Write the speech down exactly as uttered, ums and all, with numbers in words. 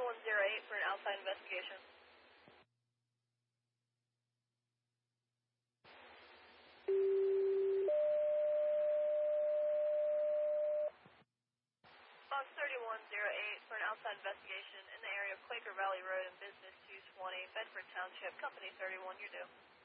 thirty-one oh eight for an outside investigation. Box thirty-one oh eight for an outside investigation in the area of Quaker Valley Road and Business two twenty, Bedford Township, Company thirty-one, you're due.